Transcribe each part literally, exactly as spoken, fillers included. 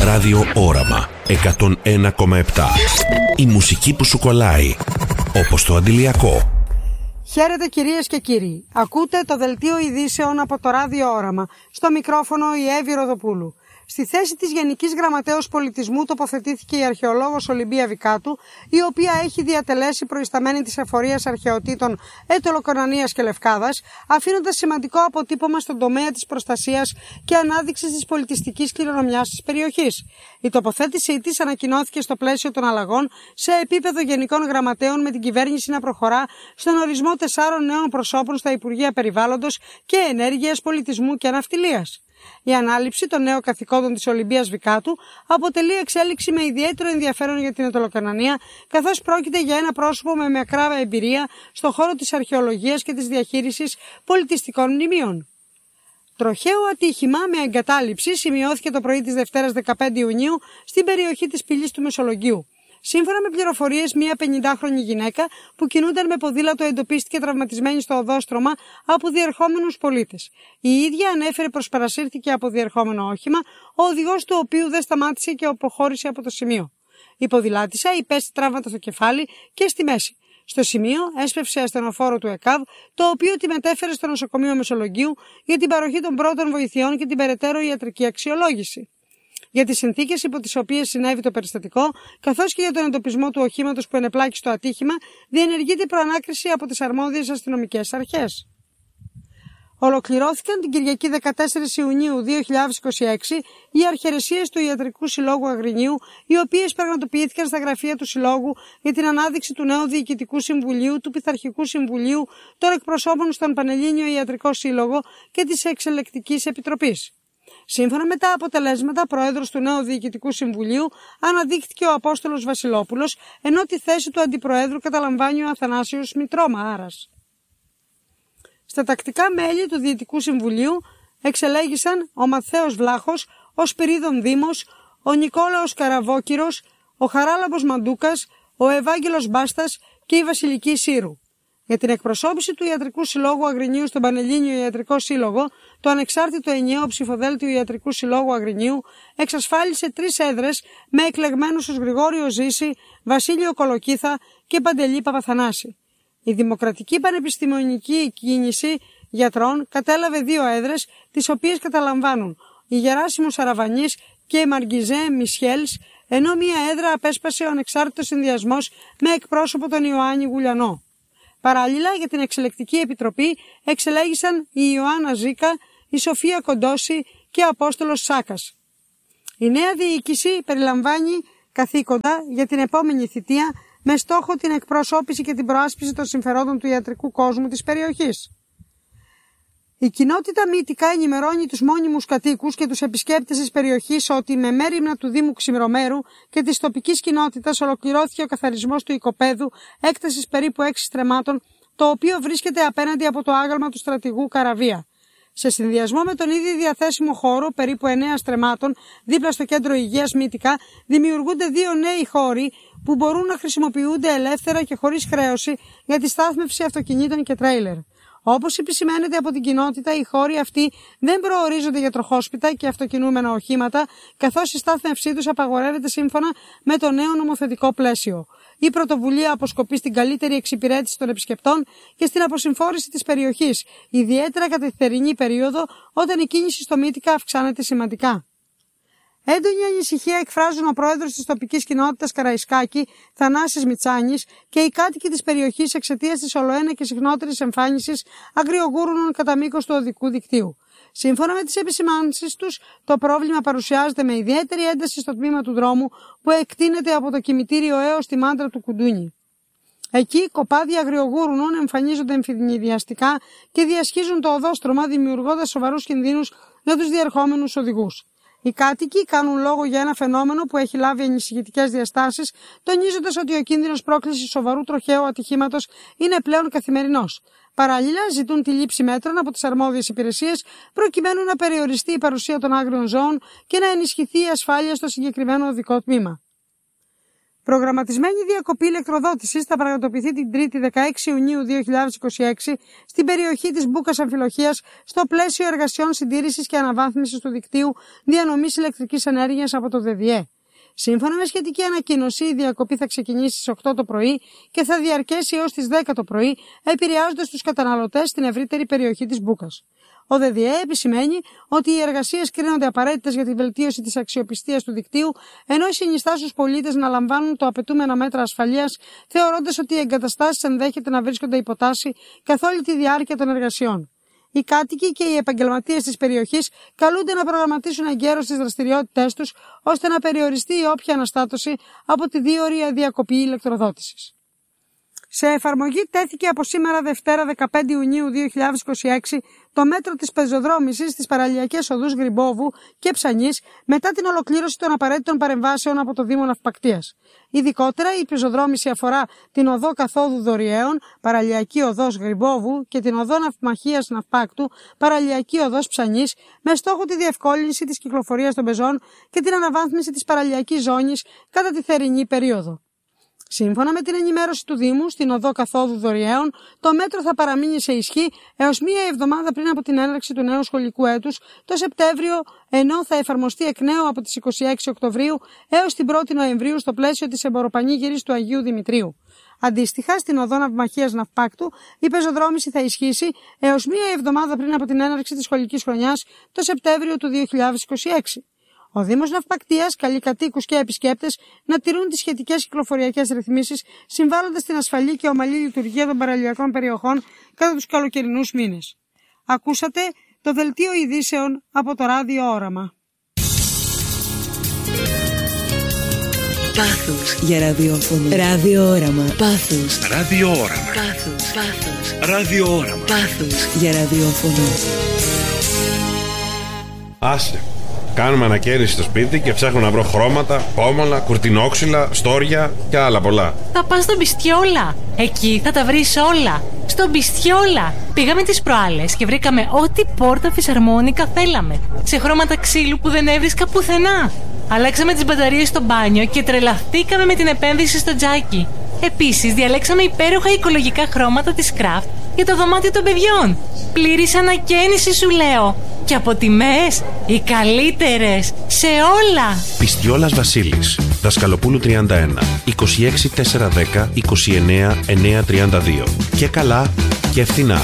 Ράδιο Όραμα εκατόν ένα κόμμα επτά. Η μουσική που σου κολλάει, όπως το αντιλιακό. Χαίρετε κυρίες και κύριοι. Ακούτε το δελτίο ειδήσεων από το Ράδιο Όραμα. Στο μικρόφωνο η Εύη Ροδοπούλου. Στη θέση της Γενικής Γραμματέως Πολιτισμού τοποθετήθηκε η αρχαιολόγος Ολυμπία Βικάτου, η οποία έχει διατελέσει προϊσταμένη της εφορίας αρχαιοτήτων Αιτωλοκονανίας και Λευκάδας, αφήνοντας σημαντικό αποτύπωμα στον τομέα της προστασίας και ανάδειξης της πολιτιστικής κληρονομιάς της περιοχής. Η τοποθέτησή της ανακοινώθηκε στο πλαίσιο των αλλαγών σε επίπεδο Γενικών Γραμματέων, με την κυβέρνηση να προχωρά στον ορισμό τεσσάρων νέων προσώπων στα Υπουργεία Περιβάλλοντος και Ενέργειας, Πολιτισμού και Ναυτιλίας. Η ανάληψη των νέων καθηκόντων της Ολυμπίας Βικάτου αποτελεί εξέλιξη με ιδιαίτερο ενδιαφέρον για την Αιτωλοκονανία, καθώς πρόκειται για ένα πρόσωπο με μακρά εμπειρία στον χώρο της αρχαιολογίας και της διαχείρισης πολιτιστικών μνημείων. Τροχαίο ατύχημα με εγκατάλειψη σημειώθηκε το πρωί της Δευτέρας δεκαπέντε Ιουνίου στην περιοχή της πύλης του Μεσολογγίου. Σύμφωνα με πληροφορίες, μια πενηντάχρονη γυναίκα που κινούνταν με ποδήλατο εντοπίστηκε τραυματισμένη στο οδόστρωμα από διερχόμενους πολίτες. Η ίδια ανέφερε πως παρασύρθηκε από διερχόμενο όχημα, ο οδηγός του οποίου δεν σταμάτησε και αποχώρησε από το σημείο. Η ποδηλάτισσα υπέστη τραύματα στο κεφάλι και στη μέση. Στο σημείο έσπευσε ασθενοφόρο του ΕΚΑΒ, το οποίο τη μετέφερε στο νοσοκομείο Μεσολογγίου για την παροχή των πρώτων βοηθειών και την περαιτέρω ιατρική αξιολόγηση. Για τις συνθήκες υπό τις οποίες συνέβη το περιστατικό, καθώς και για τον εντοπισμό του οχήματος που ενεπλάκη στο ατύχημα, διενεργείται προανάκριση από τις αρμόδιες αστυνομικές αρχές. Ολοκληρώθηκαν την Κυριακή δεκατέσσερις Ιουνίου δύο χιλιάδες είκοσι έξι οι αρχαιρεσίες του Ιατρικού Συλλόγου Αγρινίου, οι οποίες πραγματοποιήθηκαν στα γραφεία του Συλλόγου για την ανάδειξη του νέου Διοικητικού Συμβουλίου, του Πειθαρχικού Συμβουλίου, των εκπροσώπων στον Πανελλήνιο Ιατρικό Σύλλογο και της Εξελεκτικής Επιτροπής. Σύμφωνα με τα αποτελέσματα, πρόεδρος του νέου Διοικητικού Συμβουλίου αναδείχθηκε ο Απόστολος Βασιλόπουλος, ενώ τη θέση του αντιπροέδρου καταλαμβάνει ο Αθανάσιος Μητρώμα Άρας. Στα τακτικά μέλη του Διοικητικού Συμβουλίου εξελέγησαν ο Μαθαίος Βλάχος, ο Σπυρίδων Δήμος, ο Νικόλαος Καραβόκυρος, ο Χαράλαμπος Μαντούκας, ο Ευάγγελος Μπάστας και η Βασιλική Σύρου. Για την εκπροσώπηση του Ιατρικού Συλλόγου Αγρινίου στον Πανελλήνιο Ιατρικό Σύλλογο, το ανεξάρτητο ενιαίο ψηφοδέλτιο Ιατρικού Συλλόγου Αγρινίου εξασφάλισε τρεις έδρες με εκλεγμένους τους Γρηγόριο Ζήση, Βασίλειο Κολοκύθα και Παντελή Παπαθανάση. Η Δημοκρατική Πανεπιστημονική Κίνηση Γιατρών κατέλαβε δύο έδρες, τις οποίες καταλαμβάνουν η Γεράσιμος Αραβανής και η Μαργκιζέ Μισχέλς, ενώ μία έδρα απέσπασε ο ανεξάρτητος συνδυασμός με εκπρόσωπο τον Ιωάννη Γουλιανό. Παράλληλα, για την Εξελεκτική Επιτροπή εξελέγησαν η Ιωάννα Ζήκα, η Σοφία Κοντόση και ο Απόστολος Σάκας. Η νέα διοίκηση περιλαμβάνει καθήκοντα για την επόμενη θητεία με στόχο την εκπροσώπηση και την προάσπιση των συμφερόντων του ιατρικού κόσμου της περιοχής. Η κοινότητα μυητικά ενημερώνει τους μόνιμους κατοίκους και τους επισκέπτες της περιοχής ότι με μέριμνα του Δήμου Ξημερομέρου και της τοπικής κοινότητας ολοκληρώθηκε ο καθαρισμός του οικοπαίδου έκτασης περίπου έξι στρεμμάτων, το οποίο βρίσκεται απέναντι από το άγαλμα του στρατηγού Καραβία. Σε συνδυασμό με τον ήδη διαθέσιμο χώρο περίπου εννέα στρεμμάτων δίπλα στο κέντρο υγείας Μύτικα, δημιουργούνται δύο νέοι χώροι που μπορούν να χρησιμοποιούνται ελεύθερα και χωρίς χρέωση για τη στάθμευση αυτοκινήτων και τρέιλερ. Όπως επισημαίνεται από την κοινότητα, οι χώροι αυτοί δεν προορίζονται για τροχόσπιτα και αυτοκινούμενα οχήματα, καθώς η στάθμευσή τους απαγορεύεται σύμφωνα με το νέο νομοθετικό πλαίσιο. Η πρωτοβουλία αποσκοπεί στην καλύτερη εξυπηρέτηση των επισκεπτών και στην αποσυμφόρηση της περιοχής, ιδιαίτερα κατά τη θερινή περίοδο, όταν η κίνηση στο Μύτικα αυξάνεται σημαντικά. Έντονη ανησυχία εκφράζουν ο πρόεδρος της τοπικής κοινότητας Καραϊσκάκη, Θανάσης Μιτσάνης, και οι κάτοικοι της περιοχής εξαιτίας της ολοένα και συχνότερης εμφάνισης αγριογούρουνων κατά μήκος του οδικού δικτύου. Σύμφωνα με τις επισημάνσεις τους, το πρόβλημα παρουσιάζεται με ιδιαίτερη ένταση στο τμήμα του δρόμου που εκτείνεται από το κημητήριο έως τη μάντρα του Κουντούνι. Εκεί κοπάδια αγριογούρουνων εμφανίζονται εμφυνιδιαστικά και διασχίζουν το οδόστρωμα, δημιουργώντας σοβαρούς κινδύνους για τους διερχόμενους οδηγούς. Οι κάτοικοι κάνουν λόγο για ένα φαινόμενο που έχει λάβει ανησυχητικές διαστάσεις, τονίζοντας ότι ο κίνδυνος πρόκλησης σοβαρού τροχαίου ατυχήματος είναι πλέον καθημερινός. Παράλληλα, ζητούν τη λήψη μέτρων από τις αρμόδιες υπηρεσίες, προκειμένου να περιοριστεί η παρουσία των άγριων ζώων και να ενισχυθεί η ασφάλεια στο συγκεκριμένο οδικό τμήμα. Προγραμματισμένη διακοπή ηλεκτροδότησης θα πραγματοποιηθεί την Τρίτη δεκαέξι Ιουνίου δύο χιλιάδες είκοσι έξι στην περιοχή της Μπούκας Αμφιλοχείας στο πλαίσιο εργασιών συντήρησης και αναβάθμισης του δικτύου διανομής ηλεκτρικής ενέργειας από το ΔΕΔΙΕ. Σύμφωνα με σχετική ανακοίνωση, η διακοπή θα ξεκινήσει στις οκτώ το πρωί και θα διαρκέσει έως τις δέκα το πρωί, επηρεάζοντας τους καταναλωτές στην ευρύτερη περιοχή της Μπούκας. Ο ΔΕΔΙΕ επισημαίνει ότι οι εργασίες κρίνονται απαραίτητες για τη βελτίωση της αξιοπιστίας του δικτύου, ενώ συνιστά στους πολίτες να λαμβάνουν το απαιτούμενα μέτρα ασφαλείας, θεωρώντας ότι οι εγκαταστάσεις ενδέχεται να βρίσκονται υποτάση καθ' όλη τη διάρκεια των εργασιών. Οι κάτοικοι και οι επαγγελματίες της περιοχής καλούνται να προγραμματίσουν εγκαίρως τις δραστηριότητές τους, ώστε να περιοριστεί η όποια αναστάτωση από τη δίωρη διακοπή ηλεκτροδότησης. Σε εφαρμογή τέθηκε από σήμερα Δευτέρα δεκαπέντε Ιουνίου δύο χιλιάδες είκοσι έξι το μέτρο της πεζοδρόμησης στις παραλιακές οδούς Γρυμπόβου και Ψανής μετά την ολοκλήρωση των απαραίτητων παρεμβάσεων από το Δήμο Ναυπακτίας. Ειδικότερα, η πεζοδρόμηση αφορά την οδό καθόδου Δωριαίων, παραλιακή οδός Γρυμπόβου και την οδό Ναυμαχίας Ναυπάκτου, παραλιακή οδός Ψανής, με στόχο τη διευκόλυνση της κυκλοφορίας των πεζών και την αναβάθμιση της παραλιακής ζώνης κατά τη θερινή περίοδο. Σύμφωνα με την ενημέρωση του Δήμου, στην οδό καθόδου Δωριαίων, το μέτρο θα παραμείνει σε ισχύ έως μία εβδομάδα πριν από την έναρξη του νέου σχολικού έτους, το Σεπτέμβριο, ενώ θα εφαρμοστεί εκ νέου από τις είκοσι έξι Οκτωβρίου έως την πρώτη Νοεμβρίου στο πλαίσιο της εμποροπανήγυρης του Αγίου Δημητρίου. Αντίστοιχα, στην οδό Ναυμαχίας Ναυπάκτου, η πεζοδρόμηση θα ισχύσει έως μία εβδομάδα πριν από την έναρξη της σχολικής χρονιάς, το Σεπτέμβριο του δύο χιλιάδες είκοσι έξι. Ο Δήμος Ναυπακτίας καλεί κατοίκους και επισκέπτες να τηρούν τις σχετικές κυκλοφοριακές ρυθμίσεις, συμβάλλοντας στην ασφαλή και ομαλή λειτουργία των παραλιακών περιοχών κατά τους καλοκαιρινούς μήνες. Ακούσατε το δελτίο ειδήσεων από το Ράδιο Όραμα. Πάθος για ραδιόφωνο. Ράδιο Όραμα. Πάθος. Ράδιο Όραμα. Πάθος. Πάθος. Ράδιο Όραμα. Πάθος για ραδιόφωνο. Άσε. Κάνουμε ανακαίνιση στο σπίτι και ψάχνω να βρω χρώματα, πόμαλα, κουρτινόξυλα, στόρια και άλλα πολλά. Θα πας στο Μπιστιόλα. Εκεί θα τα βρεις όλα. Στο Μπιστιόλα. Πήγαμε τις προάλλες και βρήκαμε ό,τι πόρτα φυσαρμόνικα θέλαμε. Σε χρώματα ξύλου που δεν έβρισκα πουθενά. Αλλάξαμε τις μπαταρίες στο μπάνιο και τρελαθήκαμε με την επένδυση στο τζάκι. Επίσης, διαλέξαμε υπέροχα οικολογικά χρώματα της Craft για το δωμάτιο των παιδιών. Πλήρης ανακαίνιση, σου λέω. Και από τιμές, οι καλύτερες σε όλα. Πιστιόλας Βασίλης, Δασκαλοπούλου τριάντα ένα, είκοσι έξι τετρακόσια δέκα, είκοσι εννέα εννιακόσια τριάντα δύο. Και καλά και φθηνά.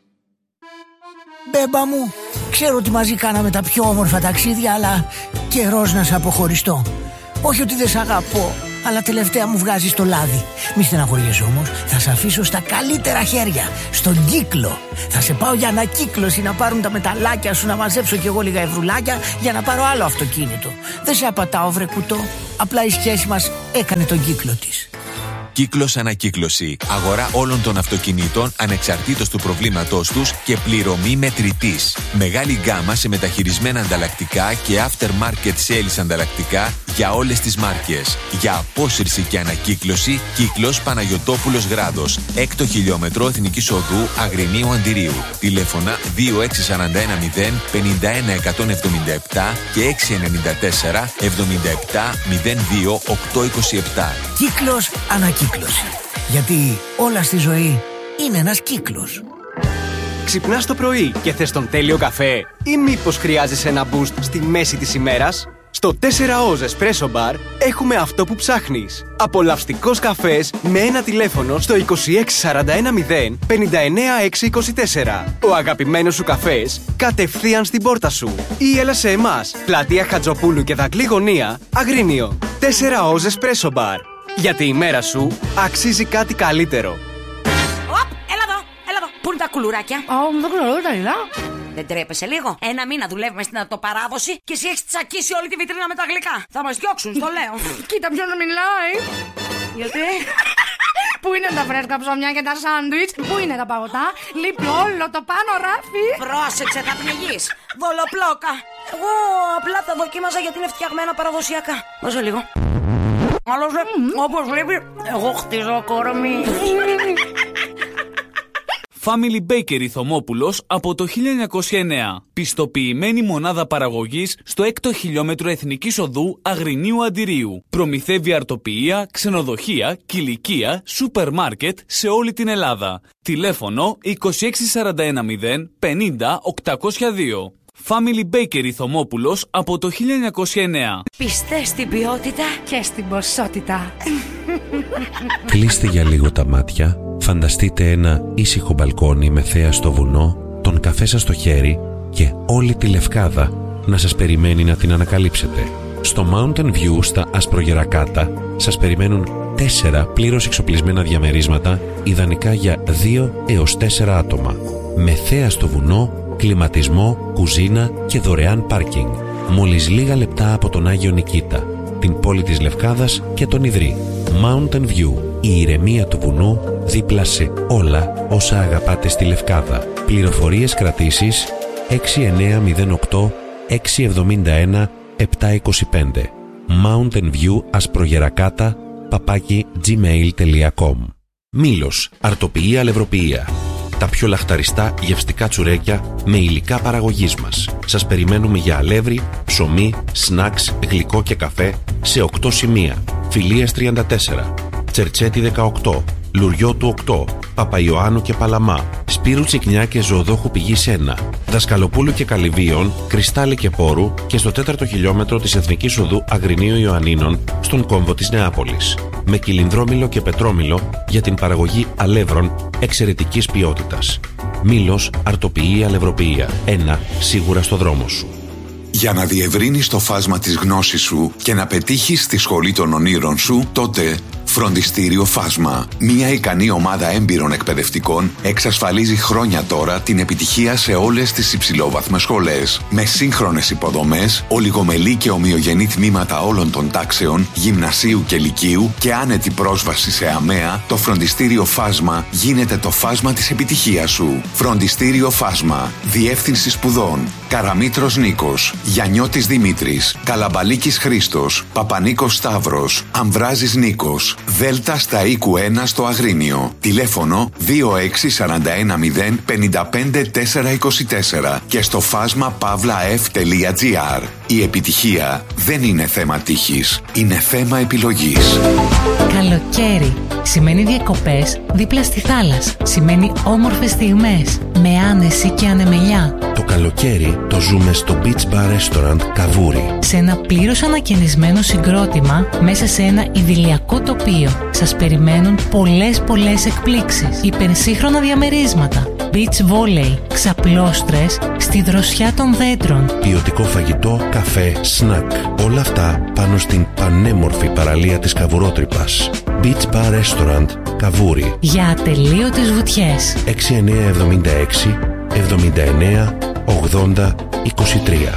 Μπέμπα μου, ξέρω ότι μαζί κάναμε τα πιο όμορφα ταξίδια, αλλά καιρός να σε αποχωριστώ. Όχι ότι δεν σ' αγαπώ, αλλά τελευταία μου βγάζεις το λάδι. Μη στεναχωριέσαι όμως, θα σε αφήσω στα καλύτερα χέρια, στον κύκλο. Θα σε πάω για ανακύκλωση να πάρουν τα μεταλλάκια σου, να μαζέψω κι εγώ λίγα ευρουλάκια για να πάρω άλλο αυτοκίνητο. Δεν σε απατάω, βρε κουτό, απλά η σχέση μας έκανε τον κύκλο της. Κύκλος Ανακύκλωση. Αγορά όλων των αυτοκινήτων ανεξαρτήτως του προβλήματός τους και πληρωμή μετρητής. Μεγάλη γκάμα σε μεταχειρισμένα ανταλλακτικά και aftermarket sales ανταλλακτικά για όλες τις μάρκες. Για απόσυρση και ανακύκλωση, Κύκλος Παναγιωτόπουλος Γράδος. Έκτο χιλιόμετρο Εθνικής Οδού Αγρινίου Αντιρίου. Τηλέφωνα δύο έξι τέσσερα ένα μηδέν πενήντα ένα εκατόν εβδομήντα επτά και έξι εννιά τέσσερα εβδομήντα επτά μηδέν δύο οκτώ είκοσι επτά. Κύκλος Ανακύκλωση. Γιατί όλα στη ζωή είναι ένας κύκλος. Ξυπνάς το πρωί και θες τον τέλειο καφέ ή μήπως χρειάζεσαι ένα boost στη μέση της ημέρας? Στο τέσσερα Oz Espresso Bar έχουμε αυτό που ψάχνεις. Απολαυστικός καφές με ένα τηλέφωνο στο είκοσι έξι σαράντα ένα μηδέν πενήντα εννέα έξι είκοσι τέσσερα. Ο αγαπημένος σου καφές κατευθείαν στην πόρτα σου. Ή έλα σε εμάς, πλατεία Χατζοπούλου και Δακλή Γωνία, Αγρίνιο. τέσσερα Oz Espresso Bar. Γιατί η μέρα σου αξίζει κάτι καλύτερο. Οπ, έλα εδώ, έλα εδώ. Πού είναι τα κουλουράκια? Α, μου δεν ξέρω, τα είδα. Δεν τρέπεσαι λίγο? Ένα μήνα δουλεύουμε στην αυτοπαράδοση και εσύ έχεις τσακίσει όλη τη βιτρίνα με τα γλυκά. Θα μας διώξουν, στο λέω. Κοίτα ποιος να μιλάει. Γιατί? Πού είναι τα φρέσκα ψωμιά και τα σάντουιτς? Πού είναι τα παγωτά? Λείπει όλο το πάνω ράφι. Πρόσεξε, θα πνιγείς. Δολοπλόκα. Εγώ απλά τα δοκίμαζα γιατί είναι φτιαγμένα παραδοσιακά. Δώσε λίγο. Άλλωστε, όπως βλέπει, εγώ χτίζω κορμί. Family Bakery Θωμόπουλος από το χίλια εννιακόσια εννέα. Πιστοποιημένη μονάδα παραγωγής στο έκτο χιλιόμετρο Εθνικής Οδού Αγρινίου Αντιρίου. Προμηθεύει αρτοποιεία, ξενοδοχεία, κηλικεία, σούπερ μάρκετ σε όλη την Ελλάδα. Τηλέφωνο είκοσι έξι σαράντα ένα μηδέν πενήντα οκτακόσια δύο. Family Bakery Θωμόπουλος από το χίλια εννιακόσια εννέα. Πιστές στην ποιότητα και στην ποσότητα. Κλείστε για λίγο τα μάτια, φανταστείτε ένα ήσυχο μπαλκόνι με θέα στο βουνό, τον καφέ σας στο χέρι και όλη τη Λευκάδα να σας περιμένει να την ανακαλύψετε. Στο Mountain View στα Ασπρογερακάτα σας περιμένουν τέσσερα πλήρως εξοπλισμένα διαμερίσματα, ιδανικά για δύο έως τέσσερα άτομα, με θέα στο βουνό, κλιματισμό, κουζίνα και δωρεάν πάρκινγκ. Μόλις λίγα λεπτά από τον Άγιο Νικήτα, την πόλη της Λευκάδας και τον Ιδρύ. Mountain View, η ηρεμία του βουνού δίπλα σε όλα όσα αγαπάτε στη Λευκάδα. Πληροφορίες κρατήσεις έξι εννέα μηδέν οκτώ έξι εβδομήντα ένα επτά είκοσι πέντε. Mountain View Ασπρογερακάτα παπάκι gmail τελεία com. Μήλος, αρτοποιεία αλευροποιεία. Τα πιο λαχταριστά γευστικά τσουρέκια με υλικά παραγωγής μας. Σας περιμένουμε για αλεύρι, ψωμί, σνακς, γλυκό και καφέ σε οκτώ σημεία. Φιλίας τριάντα τέσσερα, Τσερτσέτη δεκαοκτώ, Λουριώτου οκτώ, Παπαϊωάννου και Παλαμά, Σπύρου Τσικνιά και Ζωοδόχου Πηγής ένα, Δασκαλοπούλου και Καλυβίων, Κρυστάλλι και Πόρου και στο τέταρτο χιλιόμετρο της Εθνικής Οδού Αγρινίου Ιωαννίνων στον κόμβο της Νεάπολης. Με κυλινδρόμηλο και πετρόμηλο για την παραγωγή αλεύρων εξαιρετικής ποιότητας. Μήλος, αρτοποιεία, αλευροποιεία. Ένα σίγουρα στο δρόμο σου. Για να διευρύνεις το φάσμα της γνώσης σου και να πετύχεις στη σχολή των ονείρων σου, τότε Φροντιστήριο Φάσμα. Μια ικανή ομάδα έμπειρων εκπαιδευτικών εξασφαλίζει χρόνια τώρα την επιτυχία σε όλες τις υψηλόβαθμες σχολές. Με σύγχρονες υποδομές, ολιγομελή και ομοιογενή τμήματα όλων των τάξεων, γυμνασίου και λυκείου και άνετη πρόσβαση σε ΑΜΕΑ, το Φροντιστήριο Φάσμα γίνεται το φάσμα της επιτυχίας σου. Φροντιστήριο Φάσμα. Διεύθυνση σπουδών. Καραμήτρος Νίκος, Γιαννιώτης Δημήτρης, Καλαμπαλίκης Χρήστος, Παπανίκος Σταύρος, Αμβράζης Νίκος, Δέλτα στα οίκου ένα στο Αγρίνιο. Τηλέφωνο δύο έξι σαράντα ένα μηδέν πενήντα πέντε τέσσερα είκοσι τέσσερα και στο φάσμα παύλα εφ τελεία τζι άρ. Η επιτυχία δεν είναι θέμα τύχης, είναι θέμα επιλογής. Καλοκαίρι σημαίνει διακοπές δίπλα στη θάλασσα. Σημαίνει όμορφες στιγμές με άνεση και ανεμελιά. Το καλοκαίρι το ζούμε στο Beach Bar Restaurant Καβούρι. Σε ένα πλήρως ανακαινισμένο συγκρότημα μέσα σε ένα ιδηλιακό τοπίο. Σας περιμένουν πολλές πολλές εκπλήξεις. Υπερσύγχρονα διαμερίσματα. Beach volley, ξαπλώστρες στη δροσιά των δέντρων. Ποιοτικό φαγητό, καφέ, σνακ. Όλα αυτά πάνω στην πανέμορφη παραλία της Καβουρότρυπας. Beach Bar Restaurant Καβούρι. Για ατελείωτες βουτιές. έξι εννέα εβδομήντα έξι εβδομήντα εννέα ογδόντα είκοσι τρία.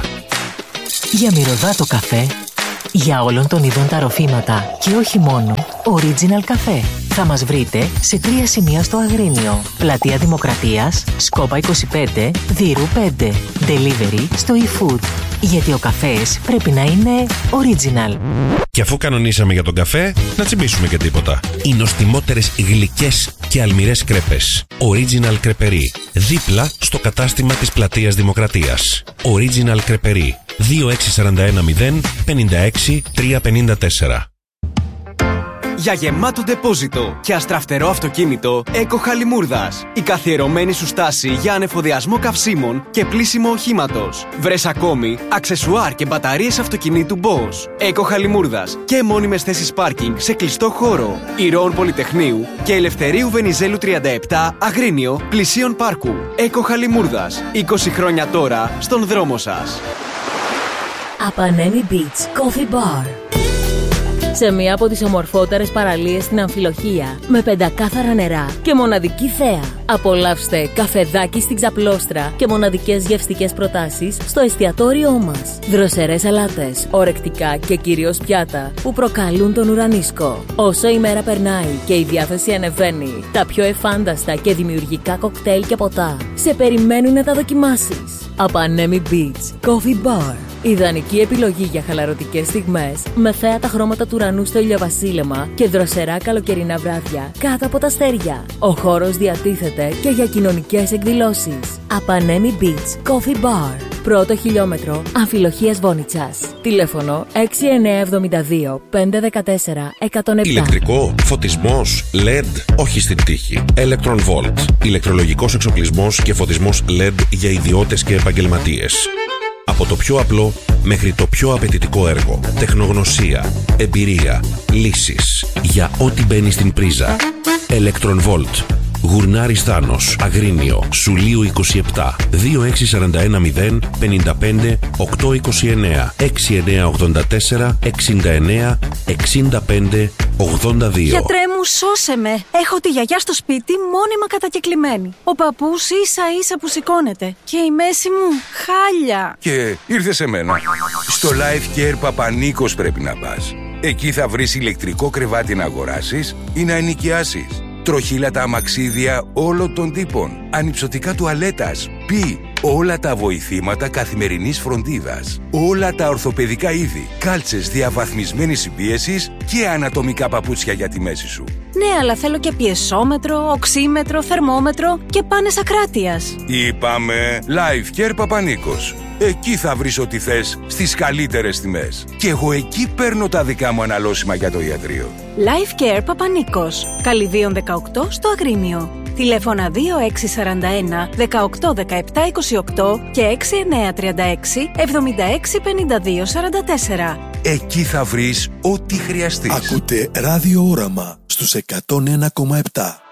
Για μυρωδάτο καφέ, για όλων των ειδών τα ροφήματα και όχι μόνο, Original Café. Θα μας βρείτε σε τρία σημεία στο Αγρίνιο. Πλατεία Δημοκρατίας, Σκόπα είκοσι πέντε, Δύρου πέντε. Delivery στο eFood. Γιατί ο καφές πρέπει να είναι original. Και αφού κανονίσαμε για τον καφέ, να τσιμπήσουμε και τίποτα. Οι νοστιμότερες γλυκές και αλμυρές κρέπες. Original Κρεπερί. Δίπλα στο κατάστημα της Πλατείας Δημοκρατίας. Original Κρεπερί. δύο έξι σαράντα ένα μηδέν πενήντα έξι τριακόσια πενήντα τέσσερα. Για γεμάτο ντεπόζιτο και αστραφτερό αυτοκίνητο, Eco Χαλιμούρδας. Η καθιερωμένη σου στάση για ανεφοδιασμό καυσίμων και πλύσιμο οχήματος. Βρες ακόμη αξεσουάρ και μπαταρίες αυτοκινήτου Bosch. Eco Χαλιμούρδας και μόνιμες θέσεις πάρκινγκ σε κλειστό χώρο. Ηρώων Πολυτεχνείου και Ελευθερίου Βενιζέλου τριάντα επτά, Αγρίνιο, πλησίον πάρκου. Eco Χαλιμούρδας. είκοσι χρόνια τώρα στον δρόμο σας. Απανέμι Beach Coffee Bar. Σε μία από τις ομορφότερες παραλίες στην Αμφιλοχία, με πεντακάθαρα νερά και μοναδική θέα. Απολαύστε καφεδάκι στην ξαπλώστρα και μοναδικές γευστικές προτάσεις στο εστιατόριό μας. Δροσερές σαλάτες, ορεκτικά και κυρίως πιάτα που προκαλούν τον ουρανίσκο. Όσο η μέρα περνάει και η διάθεση ανεβαίνει, τα πιο εφάνταστα και δημιουργικά κοκτέιλ και ποτά σε περιμένουν να τα δοκιμάσεις. Απανέμι Beach Coffee Bar. Ιδανική επιλογή για χαλαρωτικές στιγμές, με θέατα χρώματα του ουρανού στο ηλιοβασίλεμα και δροσερά καλοκαιρινά βράδια κάτω από τα αστέρια. Ο χώρος διατίθεται και για κοινωνικές εκδηλώσεις. Απανέμι Beach Coffee Bar. Πρώτο χιλιόμετρο Αμφιλοχίας Βόνιτσας. Τηλέφωνο έξι εννιά εβδομήντα δύο πεντακόσια δεκατέσσερα εκατόν επτά. Ηλεκτρικό, φωτισμός, ελ ι ντι, όχι στην τύχη. Electron Volt. Ηλεκτρολογικός εξοπλισμός και φωτισμός ελ ι ντι για ιδιώτες και επαγγελματίες. Από το πιο απλό μέχρι το πιο απαιτητικό έργο. Τεχνογνωσία, εμπειρία, λύσεις για ό,τι μπαίνει στην πρίζα. Electron Volt. Γουρνάρης Θάνος, Αγρίνιο, Σουλίου είκοσι επτά, δύο έξι τέσσερα ένα μηδέν πέντε πέντε οκτώ είκοσι εννέα, έξι εννιά ογδόντα τέσσερα εξήντα εννέα εξήντα πέντε ογδόντα δύο. Γιατρέ μου, σώσε με. Έχω τη γιαγιά στο σπίτι μόνιμα κατακεκλημένη. Ο παππούς ίσα ίσα που σηκώνεται. Και η μέση μου χάλια. Και ήρθε σε μένα. Στο Life Care Παπανίκος πρέπει να πας. Εκεί θα βρεις ηλεκτρικό κρεβάτι να αγοράσεις ή να ενοικιάσεις. Τροχύλατα αμαξίδια όλων των τύπων. Ανυψωτικά τουαλέτας. Πι. Όλα τα βοηθήματα καθημερινής φροντίδας. Όλα τα ορθοπαιδικά είδη. Κάλτσες διαβαθμισμένης συμπίεσης και ανατομικά παπούτσια για τη μέση σου. Ναι, αλλά θέλω και πιεσόμετρο, οξύμετρο, θερμόμετρο και πάνες ακράτειας. Είπαμε Life Care Παπανίκος. Εκεί θα βρεις ό,τι θες στις καλύτερες τιμές. Και εγώ εκεί παίρνω τα δικά μου αναλώσιμα για το ιατρείο. Life Care Παπανίκος. Καλυδίων δεκαοκτώ στο Αγρίνιο. Τηλέφωνα δύο έξι τέσσερα ένα δεκαοκτώ δεκαεπτά είκοσι οκτώ και έξι εννιά τρία έξι εβδομήντα έξι πενήντα δύο σαράντα τέσσερα. Εκεί θα βρεις ό,τι χρειαστείς. Ακούτε Ράδιο Όραμα στους εκατόν ένα κόμμα επτά.